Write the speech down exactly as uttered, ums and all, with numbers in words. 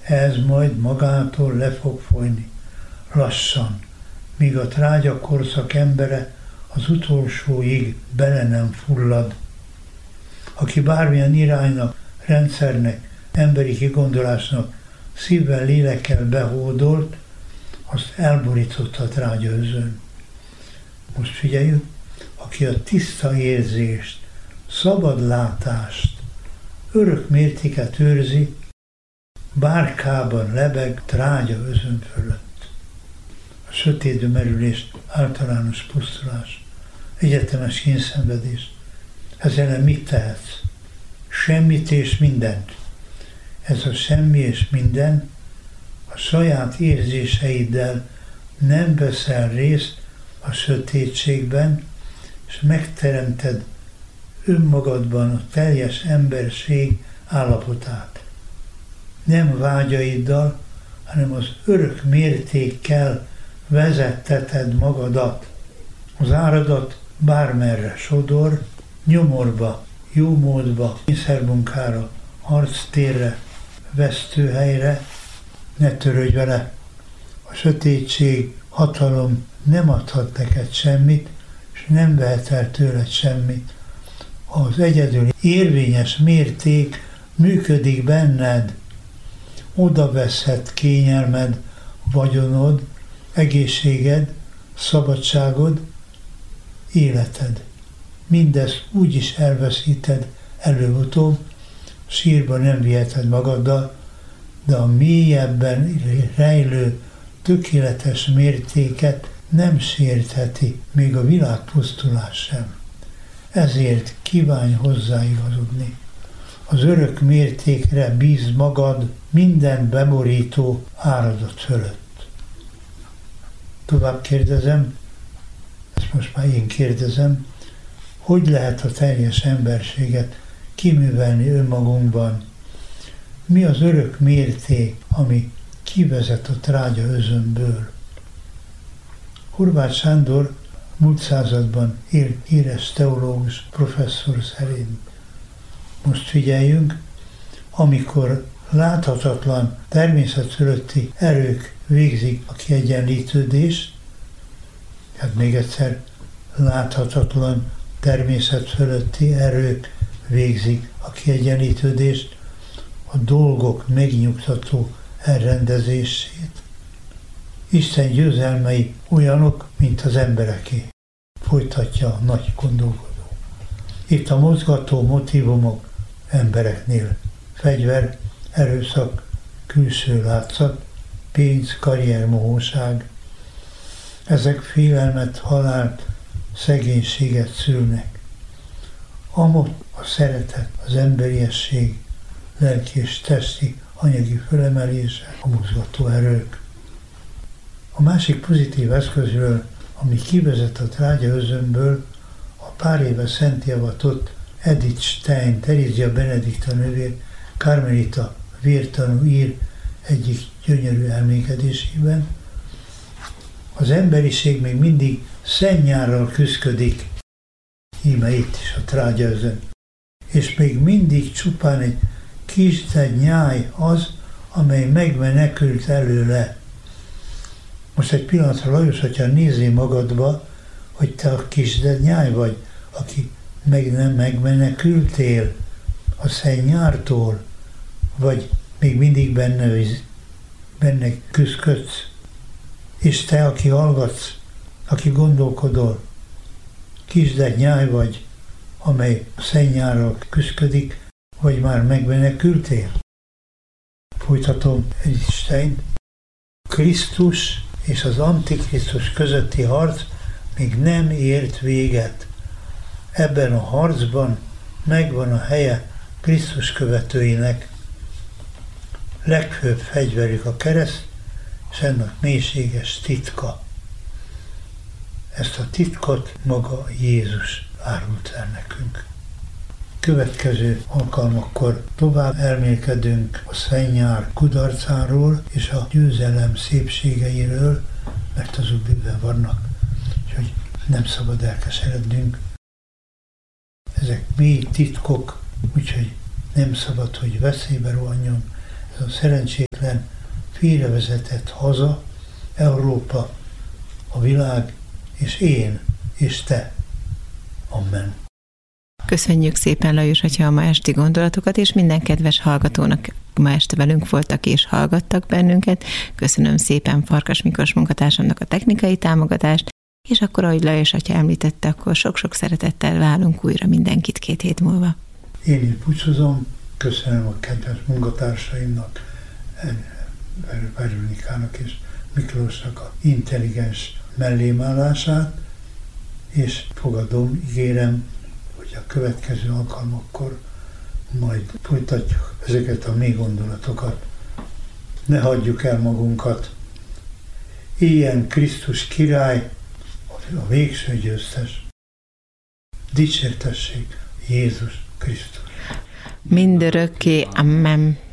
ez majd magától le fog folyni, lassan, míg a trágya korszak embere az utolsóig bele nem fullad. Aki bármilyen iránynak, rendszernek, emberi kigondolásnak szívvel, lélekkel behódolt, azt elborított a trágya özön. Most figyeljük, aki a tiszta érzést, szabad látást, örök mértéket őrzi, bárkában lebeg trágya özön fölött. A sötétbe merülés, általános pusztulás, egyetemes kényszenvedés. Ez ellen mit tehetsz? Semmit és mindent. Ez a semmi és minden a saját érzéseiddel nem veszel részt a sötétségben, és megteremted önmagadban a teljes emberség állapotát. Nem vágyaiddal, hanem az örök mértékkel vezetteted magadat. Az áradat bármerre sodor, nyomorba, jómódba, kényszermunkára, harctérre, vesztőhelyre, ne törődj vele. A sötétség, hatalom nem adhat neked semmit, és nem vehet el tőled semmit. Az egyedül érvényes mérték működik benned, oda veszhet kényelmed, vagyonod, egészséged, szabadságod, életed. Mindezt úgy is elveszíted előbb-utóbb, sírba nem viheted magaddal, de a mélyebben rejlő tökéletes mértéket nem sértheti, még a világpusztulás sem. Ezért kívánj hozzáigazodni. Az örök mértékre bízd magad minden beborító áradat fölött. Tovább kérdezem, ezt most már én kérdezem, hogy lehet a teljes emberséget kiművelni önmagunkban? Mi az örök mérték, ami kivezet a trágya özönből? Horváth Sándor múlt században él híres teológus professzor szerint. Most figyeljünk, amikor láthatatlan természet fölötti erők végzik a kiegyenlítődést, hát még egyszer, láthatatlan természet fölötti erők végzik a kiegyenlítődést, a dolgok megnyugtató elrendezését. Isten győzelmei olyanok, mint az embereké, folytatja a nagy gondolkodó. Itt a mozgató motívumok embereknél: fegyver, erőszak, külső látszat, pénz, karrier, mohóság. Ezek félelmet, halált, szegénységet szülnek. Amott a szeretet, az emberiesség, lelki és testi, anyagi fölemelése, a mozgató erők. A másik pozitív eszközről, ami kivezet a trágya özönből, a pár éve szentjavatott Edith Stein, Terézia Benedikta nővér, karmelita vértanú ír egyik gyönyörű elmékedésében. Az emberiség még mindig szennyárral küszködik, íme itt is a trágya özön, és még mindig csupán egy kisded nyáj az, amely megmenekült előle. Most egy pillanatra, Lajos, hogyha nézzél magadba, hogy te a kisded nyáj vagy, aki meg nem megmenekültél a szennyártól, vagy még mindig benne, benne küszködsz. És te, aki hallgatsz, aki gondolkodol, kisded nyáj vagy, amely szennyárral küszködik, vagy már megmenekültél? Folytatom Edith Stein. Krisztus és az Antikrisztus közötti harc még nem ért véget. Ebben a harcban megvan a helye Krisztus követőinek. Legfőbb fegyverük a kereszt, és ennek mélységes titka. Ezt a titkot maga Jézus árult el nekünk. Következő alkalmakkor tovább elmélkedünk a szennyár kudarcáról és a győzelem szépségeiről, mert azok bőven vannak, úgyhogy nem szabad elkeserednünk. Ezek mély titkok, úgyhogy nem szabad, hogy veszélybe rohanjon ez a szerencsétlen félrevezetett haza, Európa, a világ, és én, és te. Amen. Köszönjük szépen, Lajos atya, a ma esti gondolatokat, és minden kedves hallgatónak ma este velünk voltak és hallgattak bennünket. Köszönöm szépen Farkas Miklós munkatársamnak a technikai támogatást, és akkor, ahogy Lajos atya említette, akkor sok-sok szeretettel várunk újra mindenkit két hét múlva. Én is búcsúzom, köszönöm a kedves munkatársaimnak, Veronikának és Miklósnak a intelligens mellémállását, és fogadom, ígérem, hogy a következő alkalmakkor majd folytatjuk ezeket a mély gondolatokat. Ne hagyjuk el magunkat. Ilyen Krisztus király, a végső győztes. Dicsértessék Jézus Krisztus. Mindörökké. Amen.